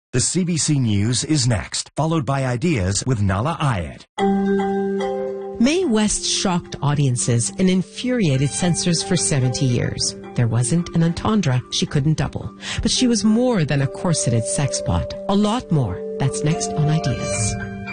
The CBC News is next, followed by Ideas with Nala Ayed. Mae West shocked audiences and infuriated censors for 70 years. There wasn't an entendre she couldn't double. But she was more than a corseted sex bot. A lot more. That's next on Ideas.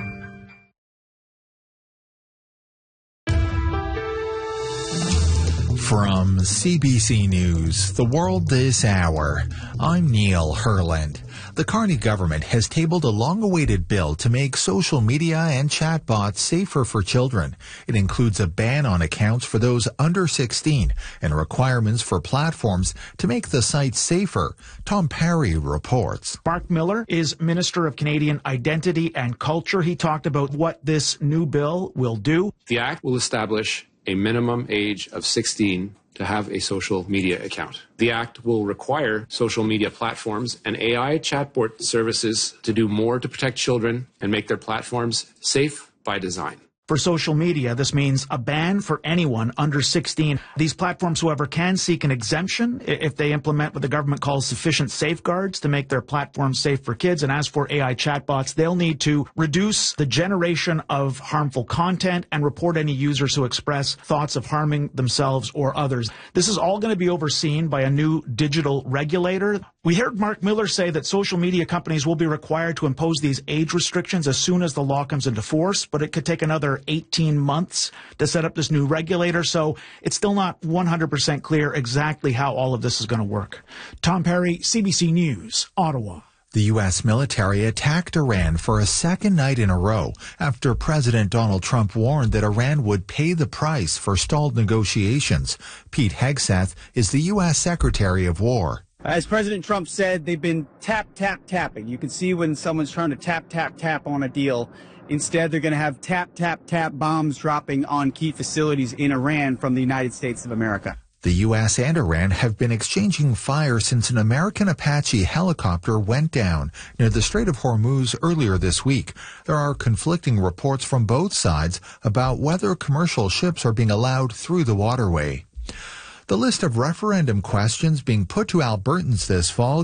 From CBC News, The World This Hour, I'm Neil Herland. The Carney government has tabled a long-awaited bill to make social media and chatbots safer for children. It includes a ban on accounts for those under 16 and requirements for platforms to make the site safer. Tom Perry reports. Mark Miller is Minister of Canadian Identity and Culture. He talked about what this new bill will do. The Act will establish a minimum age of 16 to have a social media account. The Act will require social media platforms and AI chatbot services to do more to protect children and make their platforms safe by design. For social media, this means a ban for anyone under 16. These platforms, however, can seek an exemption if they implement what the government calls sufficient safeguards to make their platforms safe for kids. And as for AI chatbots, they'll need to reduce the generation of harmful content and report any users who express thoughts of harming themselves or others. This is all going to be overseen by a new digital regulator. We heard Mark Miller say that social media companies will be required to impose these age restrictions as soon as the law comes into force, but it could take another 18 months to set up this new regulator, so it's still not 100% clear exactly how all of this is going to work. Tom Perry, CBC News, Ottawa. The U.S. military attacked Iran for a second night in a row after President Donald Trump warned that Iran would pay the price for stalled negotiations. Pete Hegseth is the U.S. Secretary of War. As President Trump said, they've been tapping. You can see when someone's trying to tap on a deal. Instead, they're going to have tap bombs dropping on key facilities in Iran from the United States of America. The U.S. and Iran have been exchanging fire since an American Apache helicopter went down near the Strait of Hormuz earlier this week. There are conflicting reports from both sides about whether commercial ships are being allowed through the waterway. The list of referendum questions being put to Albertans this fall